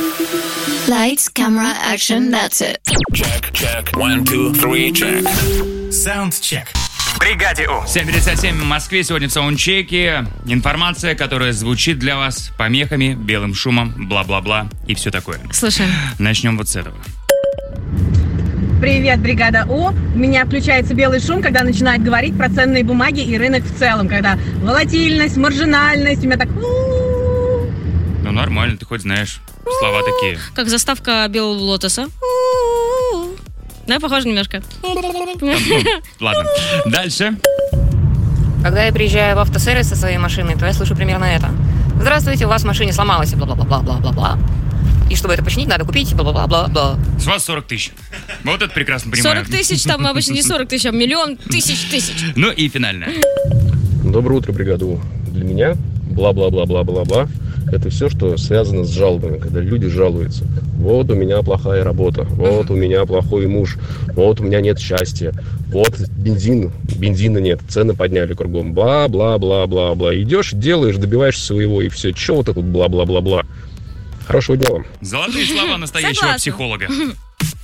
Lights, camera, action, that's it. Check. 1, 2, 3, check. Sound check. В бригаде У. 7:57 в Москве. Сегодня в саундчеке информация, которая звучит для вас помехами, белым шумом, бла-бла-бла и все такое. Слушаем. Начнем вот с этого. Привет, бригада У. У меня включается белый шум, когда начинает говорить про ценные бумаги и рынок в целом. Когда волатильность, маржинальность, у меня так... Ну, нормально, ты хоть знаешь слова такие. Как заставка белого лотоса. Да, похоже немножко. Ладно, дальше. Когда я приезжаю в автосервис со своей машиной, то я слышу примерно это. Здравствуйте, у вас в машине сломалось, бла-бла-бла-бла-бла-бла. И чтобы это починить, надо купить, бла-бла-бла-бла. С вас 40 тысяч. Вот это прекрасно понимаю. 40 тысяч, там обычно не 40 тысяч, а миллион тысяч. Ну и финальное. Доброе утро, бригада У. Для меня бла-бла-бла-бла-бла-бла это все, что связано с жалобами, когда люди жалуются. Вот у меня плохая работа, вот у меня плохой муж, вот у меня нет счастья, вот бензина нет, цены подняли кругом, бла-бла-бла-бла-бла. Идешь, делаешь, добиваешься своего, и все. Че вот это бла-бла-бла-бла. Хорошего дня вам. Золотые слова настоящего Согласна. психолога.